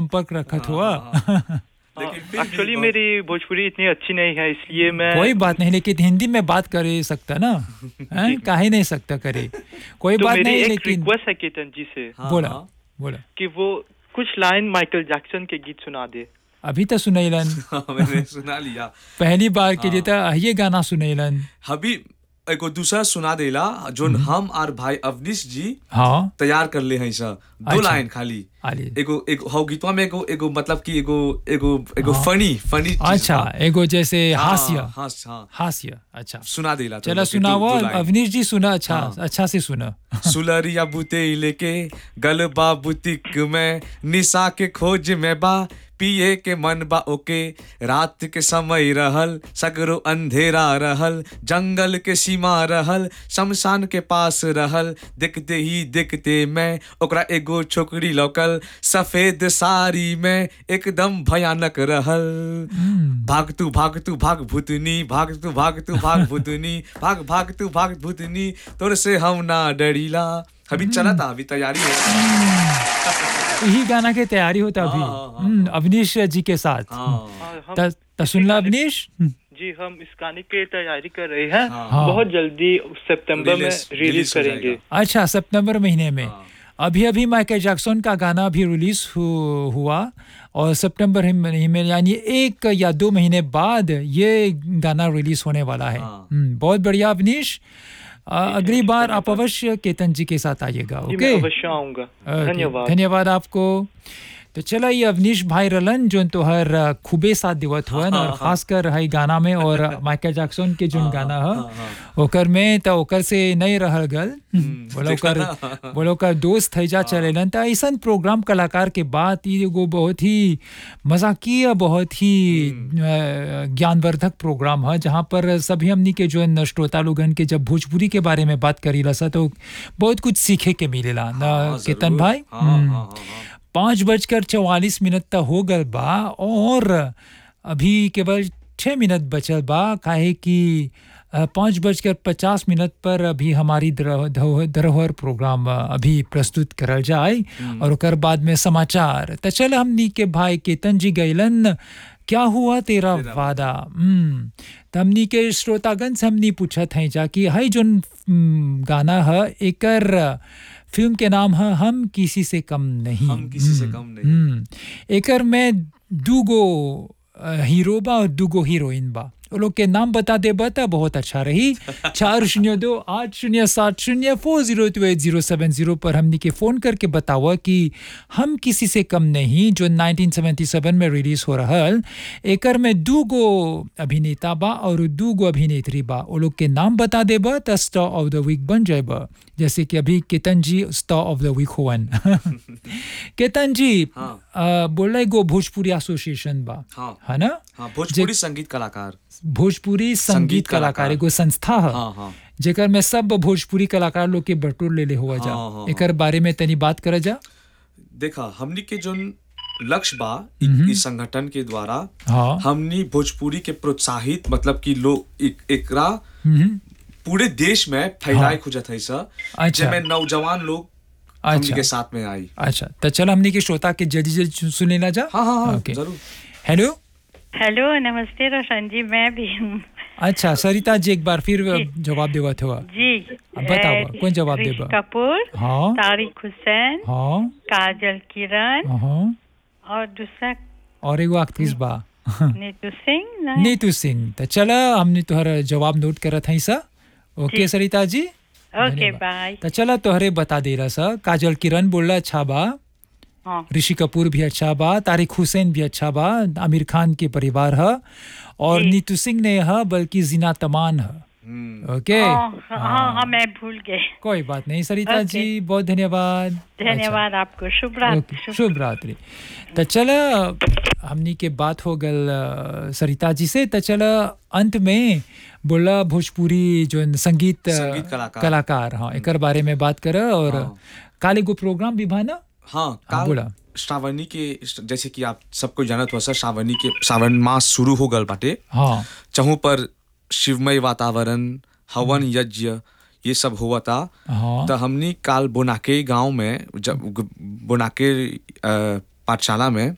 संपर्क रखत हुआ। लेकिन फिर भी एक्चुअली मेरी भोजपुरी इतनी अच्छी नहीं है, इसलिए मैं कोई बात नहीं, लेकिन हिंदी में बात कर सकता ना, हैं? काहे नहीं सकता करे, कोई तो बात मेरी नहीं, एक लेकिन रिक्वेस्ट है केतन जी से बोला बोला कि वो कुछ लाइन माइकल जैक्सन के गीत सुना दे। अभी तो सुनैलन, मैंने सुना लिया। पहली बार के लिए तो ये गाना सुनैलन। अभी एगो दूसरा सुना देला जो हम और भाई अवनीश जी हाँ तैयार कर ले हैं सर, दो अच्छा। लाइन खाली। आली। एगो हो गीतवा में एगो मतलब कि एगो फनी चीज अच्छा, बा। एगो जैसे हाँ, हास्य, हाँ हास्य। अच्छा सुना देला। चला सुनाओ अवनीश जी, सुना अच्छा, हाँ। अच्छा से सुना। सुलरिया बुते लेके गलबा बुतिक में निशा के खोज में बा, पिए के मन बा ओके, रात के समय रहल सगरो अंधेरा रहल, जंगल के सीमा रहल शमशान के पास रहल, देखते ही देखते मैं ओकरा एगो छोकरी लौकल सफेद साड़ी में एकदम भयानक रहल। भाग तू भाग तू भाग भूतनी, भाग तू भाग तू भाग भूतनी, भाग भाग तू भाग भूतनी, तोर से हम ना डरीला। अभी चला था, अभी तैयारी है। यही गाना की तैयारी होता अभी। अवनीश जी के साथ। सुनला अवनीश जी, हम इस गाने की तैयारी कर रहे हैं। हाँ। बहुत जल्दी सितंबर में रिलीज हो करेंगे। जाएगा। अच्छा, सितंबर महीने में। अभी अभी माइकल जैक्सन का गाना भी रिलीज हुआ और सितंबर में यानी 1 या 2 महीने बाद ये गाना रिलीज होने वाला है। बहुत बढ़िया अवनीश, अगली बार आप अवश्य केतन जी के साथ आइएगा। जी, ओके, मैं अवश्य आऊंगा। धन्यवाद। धन्यवाद आपको। तो चला ये अवनीश भाई रलन जो तोहर खूबे साथ देवत हुआ और खासकर है गाना में और माइकल जैक्सन के जो गाना है ओकर में तो ओकर से नहीं रहल गल, बोलो ओकर दोस्त है जा चलेलन। तो ऐसा प्रोग्राम कलाकार के बात एगो बहुत ही मजाकिया, बहुत ही ज्ञानवर्धक प्रोग्राम है जहाँ पर सभी हमनी के जो श्रोता लोगन के जब भोजपुरी के बारे में बात करीला सा तो बहुत कुछ सीखे के मिलेला ना केतन भाई। 5:44 तक हो गल बा और अभी केवल 6 मिनट बचल बा, काहे कि 5:50 पर अभी हमारी धरोहर प्रोग्राम अभी प्रस्तुत करल जाए और ओकर बाद में समाचार। तो चल हमनी के भाई केतन जी गैलन क्या हुआ तेरा वादा। तो हमनी के श्रोतागण से हमनी पूछत हैं जा कि हाई जोन गाना है एकर फिल्म के नाम है हम किसी से कम नहीं। हम किसी से कम नहीं। एकर में 2 हीरो बा और 2 हीरोइन बा, वो लोग के नाम बता दे बता बहुत अच्छा रही। 40280704028070 पर हमनी के फोन करके बतावा कि हम किसी से कम नहीं जो 1977 में रिलीज हो रहल, एकर में 2 अभिनेता बा और 2 अभिनेत्री बा, वो लोग के नाम बता देबा त स्टार ऑफ द वीक बन जाएबा। जैसे कि अभी केतन जी स्टार ऑफ द वीक हुवन। केतन जी बोला एगो भोजपुरी एसोसिएशन बा, है ना? भोजपुरी संगीत कलाकार, भोजपुरी संगीत कलाकार एगो संस्था है जेकर में सब भोजपुरी कलाकार लोग के बटोर ले हुआ जा। एकर बारे में तनी बात करे जा। देखा हमनी के जो लक्ष्य बा इस संगठन के द्वारा हमनी भोजपुरी के प्रोत्साहित मतलब कि लोग एकरा पूरे देश में फैलाए खुजत है सर। अच्छा। जेमें नौजवान लोग हमनी के साथ में आई। अच्छा, तो चल हमनी के श्रोता के जल्दी सुने ला जा। हाँ जरूर। हेलो नमस्ते रोशन जी, मैं भी हूँ। अच्छा सरिता जी, एक बार फिर जवाब देवा था जी। बताओ कौन जवाब देबा? कपूर, हाँ, तारिक हुसैन, हाँ, काजल किरण, हाँ, और दूसरा और एगो एक्ट्रेस बा नीतू सिंह। तो चला हमने तोहरा जवाब नोट करत है सा। ओके सरिता जी, ओके बाय। तो चला तोहरे बता दे रहा सा। काजल किरण बोला अच्छा बा, ऋषि कपूर भी अच्छा बा, तारिक हुसैन भी अच्छा बा, आमिर खान के परिवार है, और नीतू सिंह ने है बल्कि जीना तमान है। ओके, हाँ मैं भूल गए। कोई बात नहीं सरिता जी, बहुत धन्यवाद। धन्यवाद आपको, शुभ रात्रि। शुभ रात्रि। तो चला हमनी के बात हो गल सरिता जी से। तो चला अंत में बोला भोजपुरी जो संगीत कलाकार हाँ एकर बारे में बात कर और काले गो प्रोग्राम भी भाना। हाँ बोला श्रावणी के, जैसे कि आप सबको जानत हो सर, श्रावणी के सावन मास शुरू हो गल बाटे। हाँ, चहु पर शिवमय वातावरण, हवन यज्ञ ये सब हुआ था। तो हमनी काल बोनाके गांव में, जब बोनाके पाठशाला में